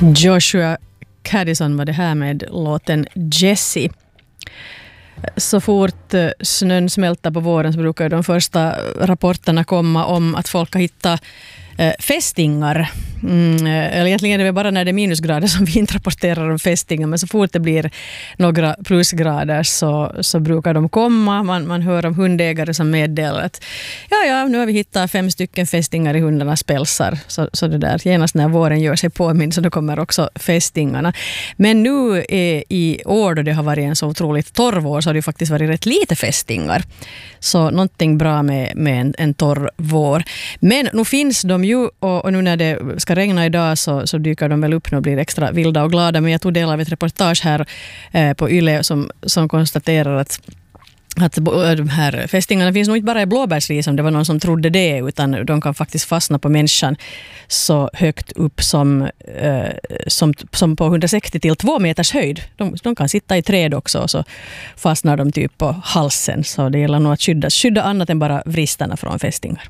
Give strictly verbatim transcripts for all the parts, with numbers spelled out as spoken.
Joshua Caddison var det här med låten Jessie. Så fort snön smälter på våren så brukar de första rapporterna komma om att folk har hittat eh, fästingar. Mm, eller egentligen är det bara när det är minusgrader som vi inte rapporterar om fästingar, men så fort det blir några plusgrader så, så brukar de komma. Man, man hör om hundägare som meddelar att ja, ja, nu har vi hittat fem stycken fästingar i hundarnas pälsar. Så, så det där, genast när våren gör sig påminn så då kommer också fästingarna. Men nu är, i år då det har varit en så otroligt torr vår så har det faktiskt varit rätt lite fästingar. Så någonting bra med, med en, en torr vår. Men nu finns de ju, och, och nu när det ska regna idag så, så dyker de väl upp nu och blir extra vilda och glada. Men jag tog del av ett reportage här eh, på Yle som, som konstaterar att att de här fästingarna finns nog inte bara i blåbärsris som det var någon som trodde det, utan de kan faktiskt fastna på människan så högt upp som, eh, som, som på hundrasextio till två meters höjd. De, de kan sitta i träd också och så fastnar de typ på halsen, så det gäller nog att skydda, skydda annat än bara vristarna från fästingar.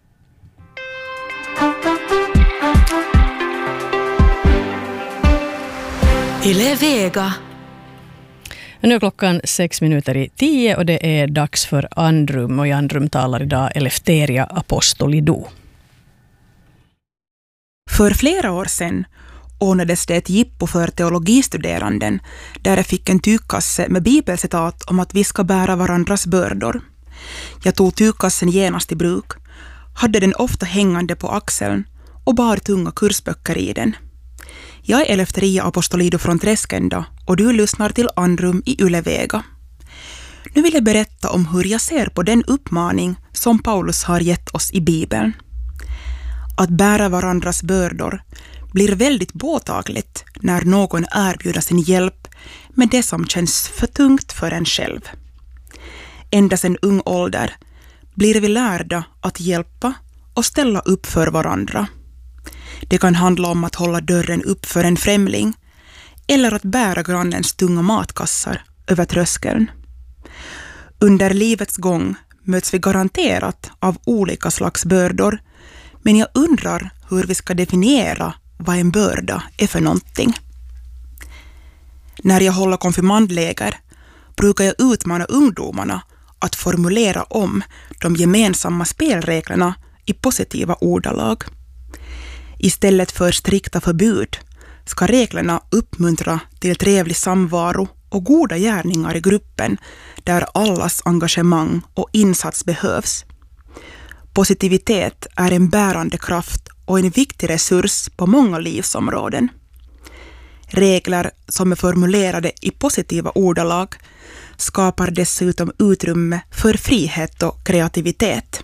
Yle Vega. Nu är klockan sex minuter i tio och det är dags för Andrum, och i Andrum talar idag Eleftheria Apostolidou. För flera år sedan ordnades det ett jippo för teologistuderanden där jag fick en tygkasse med bibelcitat om att vi ska bära varandras bördor. Jag tog tygkassen genast i bruk, hade den ofta hängande på axeln och bar tunga kursböcker i den. Jag är Eleftheria Apostolidou från Träskända och du lyssnar till Andrum i Yle Vega. Nu vill jag berätta om hur jag ser på den uppmaning som Paulus har gett oss i Bibeln. Att bära varandras bördor blir väldigt påtagligt när någon erbjuder sin hjälp med det som känns för tungt för en själv. Ända sedan ung ålder blir vi lärda att hjälpa och ställa upp för varandra. Det kan handla om att hålla dörren upp för en främling eller att bära grannens tunga matkassar över tröskeln. Under livets gång möts vi garanterat av olika slags bördor, men jag undrar hur vi ska definiera vad en börda är för någonting. När jag håller konfirmandläger brukar jag utmana ungdomarna att formulera om de gemensamma spelreglerna i positiva ordalag. Istället för strikta förbud ska reglerna uppmuntra till trevlig samvaro och goda gärningar i gruppen där allas engagemang och insats behövs. Positivitet är en bärande kraft och en viktig resurs på många livsområden. Regler som är formulerade i positiva ordalag skapar dessutom utrymme för frihet och kreativitet.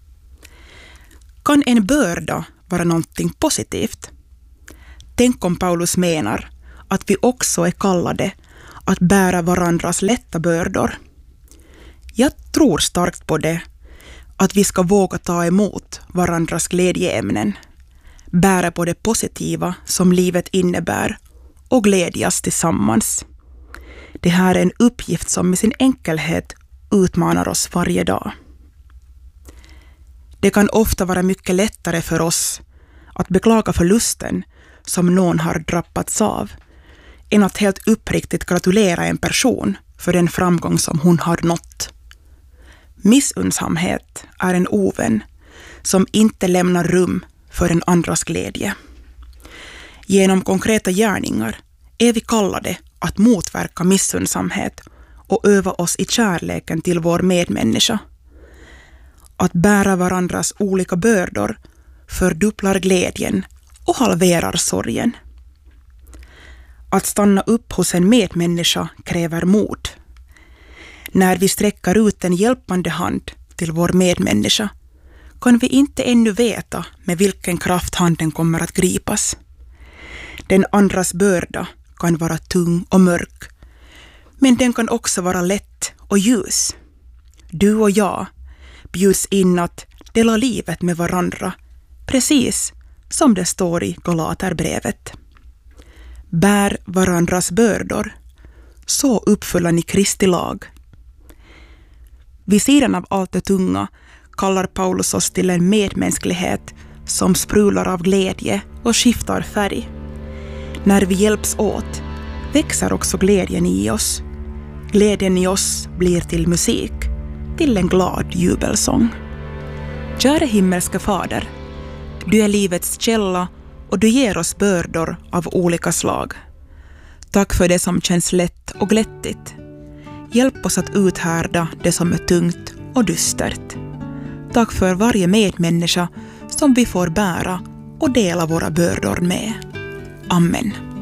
Kan en börda vara någonting positivt? Tänk om Paulus menar att vi också är kallade att bära varandras lätta bördor. Jag tror starkt på det, att vi ska våga ta emot varandras glädjeämnen, bära på det positiva som livet innebär och glädjas tillsammans. Det här är en uppgift som med sin enkelhet utmanar oss varje dag. Det kan ofta vara mycket lättare för oss att beklaga förlusten som någon har drabbats av än att helt uppriktigt gratulera en person för den framgång som hon har nått. Missunnsamhet är en ovän som inte lämnar rum för en andras glädje. Genom konkreta gärningar är vi kallade att motverka missunnsamhet och öva oss i kärleken till vår medmänniska. Att bära varandras olika bördor fördubblar glädjen och halverar sorgen. Att stanna upp hos en medmänniska kräver mod. När vi sträcker ut en hjälpande hand till vår medmänniska kan vi inte ännu veta med vilken kraft handen kommer att gripas. Den andras börda kan vara tung och mörk, men den kan också vara lätt och ljus. Du och jag bjuds in att dela livet med varandra, precis som det står i Galaterbrevet. Bär varandras bördor, så uppfyller ni Kristi lag. Vid sidan av allt det tunga kallar Paulus oss till en medmänsklighet som sprular av glädje och skiftar färg. När vi hjälps åt växer också glädjen i oss. Glädjen i oss blir till musik, till en glad jubelsång. Kära himmelska Fader, du är livets källa och du ger oss bördor av olika slag. Tack för det som känns lätt och glättigt. Hjälp oss att uthärda det som är tungt och dystert. Tack för varje medmänniska som vi får bära och dela våra bördor med. Amen.